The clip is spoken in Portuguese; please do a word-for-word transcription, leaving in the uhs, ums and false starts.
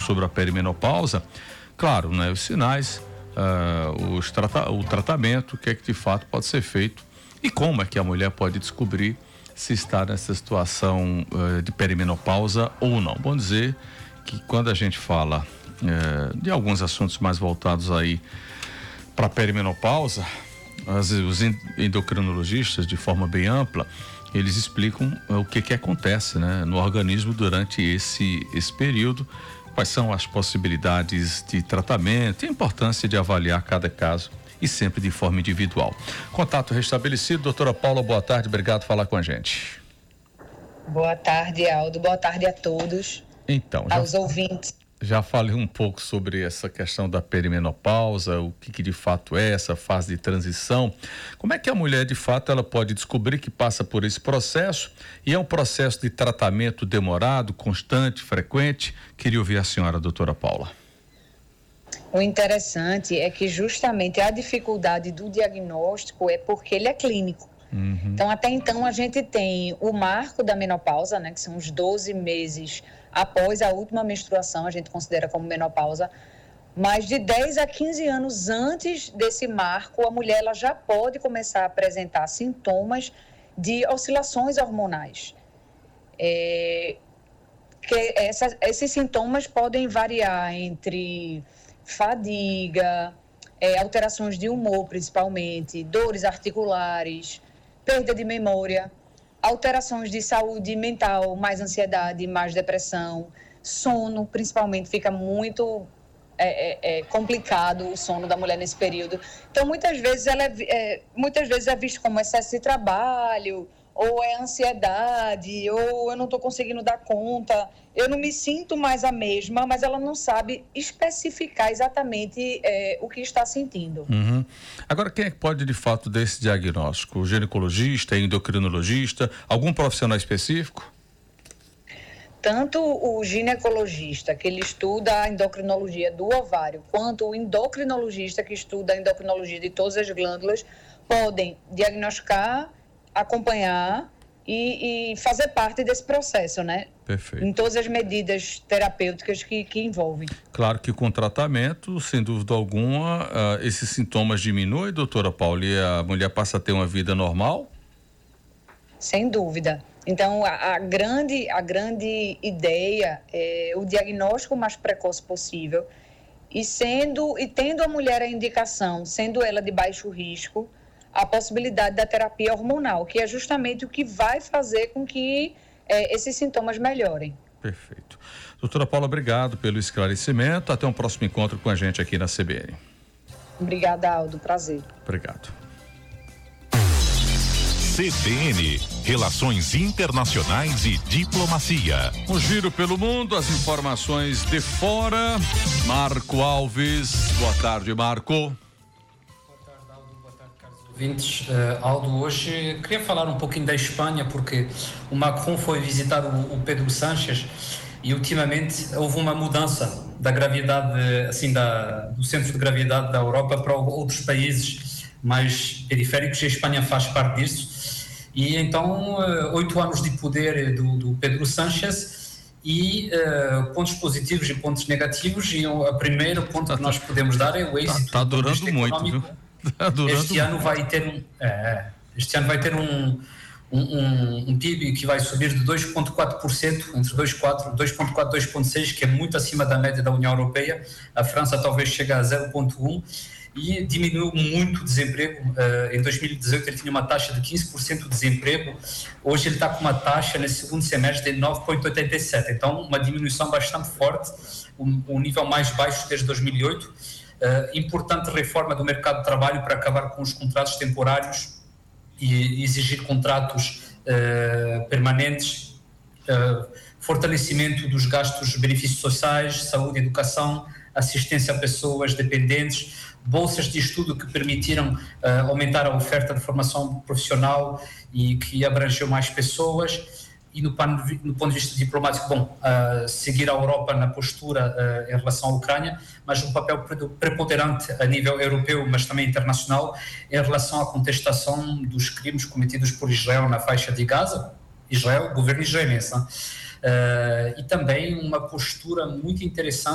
sobre a perimenopausa, claro, né, os sinais, uh, os trata- o tratamento, o que é que de fato pode ser feito e como é que a mulher pode descobrir se está nessa situação uh, de perimenopausa ou não. Bom dizer que quando a gente fala uh, de alguns assuntos mais voltados aí para a perimenopausa, as, os endocrinologistas, de forma bem ampla, eles explicam o que que acontece, né, no organismo durante esse, esse período, quais são as possibilidades de tratamento e a importância de avaliar cada caso e sempre de forma individual. Contato restabelecido. Doutora Paula, boa tarde, obrigado por falar com a gente. Boa tarde, Aldo, boa tarde a todos. Então, já, aos ouvintes. Já falei um pouco sobre essa questão da perimenopausa, o que, que de fato é essa fase de transição. Como é que a mulher de fato ela pode descobrir que passa por esse processo e é um processo de tratamento demorado, constante, frequente? Queria ouvir a senhora, doutora Paula. O interessante é que justamente a dificuldade do diagnóstico é porque ele é clínico. Uhum. Então, até então, a gente tem o marco da menopausa, né, que são os doze meses após a última menstruação, a gente considera como menopausa, mas de dez a quinze anos antes desse marco, a mulher ela já pode começar a apresentar sintomas de oscilações hormonais. É, que essa, esses sintomas podem variar entre fadiga, é, alterações de humor principalmente, dores articulares, perda de memória, alterações de saúde mental, mais ansiedade, mais depressão, sono principalmente, fica muito é, é, é, complicado o sono da mulher nesse período. Então, muitas vezes, ela é, é, muitas vezes é visto como excesso de trabalho, ou é ansiedade, ou eu não estou conseguindo dar conta, eu não me sinto mais a mesma, mas ela não sabe especificar exatamente é, o que está sentindo. Uhum. Agora, quem é que pode de fato dar esse diagnóstico? O ginecologista, endocrinologista, algum profissional específico? Tanto o ginecologista, que ele estuda a endocrinologia do ovário, quanto o endocrinologista, que estuda a endocrinologia de todas as glândulas, podem diagnosticar, acompanhar e, e fazer parte desse processo, né? Perfeito. Em todas as medidas terapêuticas que, que envolvem. Claro que com tratamento, sem dúvida alguma, uh, esses sintomas diminuem, doutora Paula, e a mulher passa a ter uma vida normal? Sem dúvida. Então, a, a, grande, a grande ideia é o diagnóstico mais precoce possível e, sendo, e tendo a mulher a indicação, sendo ela de baixo risco, a possibilidade da terapia hormonal, que é justamente o que vai fazer com que é, esses sintomas melhorem. Perfeito. Doutora Paula, obrigado pelo esclarecimento. Até um próximo encontro com a gente aqui na C B N. Obrigada, Aldo. Prazer. Obrigado. C B N, Relações Internacionais e Diplomacia. Um giro pelo mundo, as informações de fora. Marco Alves. Boa tarde, Marco. Ouvintes, uh, Aldo, hoje queria falar um pouquinho da Espanha, porque o Macron foi visitar o, o Pedro Sánchez e ultimamente houve uma mudança da gravidade, assim, da, do centro de gravidade da Europa para outros países mais periféricos, e a Espanha faz parte disso. E então, uh, oito anos de poder do, do Pedro Sánchez e uh, pontos positivos e pontos negativos, e o primeiro ponto tá, que nós podemos dar é o êxito. Está tá durando muito, viu? Este ano vai ter um, é, este ano vai ter um, um, um, um P I B que vai subir de dois vírgula quatro por cento, entre dois vírgula quatro, dois vírgula quatro, dois vírgula seis, que é muito acima da média da União Europeia. A França talvez chegue a zero vírgula um e diminuiu muito o desemprego. Uh, em dois mil e dezoito ele tinha uma taxa de quinze por cento de desemprego, hoje ele está com uma taxa nesse segundo semestre de nove vírgula oitenta e sete, então uma diminuição bastante forte, o um, um nível mais baixo desde dois mil e oito. Uh, importante reforma do mercado de trabalho para acabar com os contratos temporários e exigir contratos uh, permanentes, uh, fortalecimento dos gastos de benefícios sociais, saúde, educação, assistência a pessoas dependentes, bolsas de estudo que permitiram uh, aumentar a oferta de formação profissional e que abrangeu mais pessoas. E no, pan, no ponto de vista diplomático, bom, uh, seguir a Europa na postura uh, em relação à Ucrânia, mas um papel preponderante a nível europeu, mas também internacional, em relação à contestação dos crimes cometidos por Israel na faixa de Gaza, Israel, governo israelense, uh, e também uma postura muito interessante